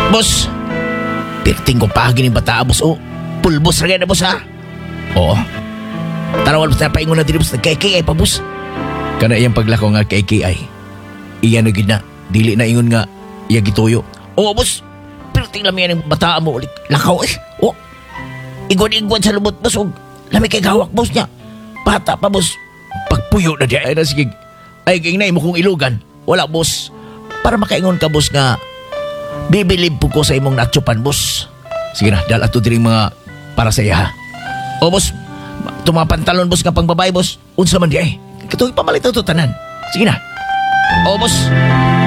Boss, pirting ko pahagin yung bata, boss. O, pulbos rin na, boss, ha? Oo. Tarawal, boss, napaingon na din, boss. Nagka-KI pa, boss. Kana iyang paglako nga kay KI. Iyan na gid na. Dili na ingon nga iya gituyo. Oo, boss. Pirting lang yan yung bata mo ulit. Lakaw, eh. O, igwan-igwan sa lumot, boss. O, lami kay gawak, boss niya. Bata pa, boss. Pagpuyo na diya. Ay, na, sige. Ay, kaya mo kong ilugan. Wala, boss. Para makaingon ka, boss, nga bibilib po ko sa imong natsupan, boss. Sige na, dahil ato din mga para sa iya, ha? O, boss, tumapantalon, boss, nga pang babae, boss. Unsa man di, ay. Katong ipamalit ito tanan. Sige na. O, boss.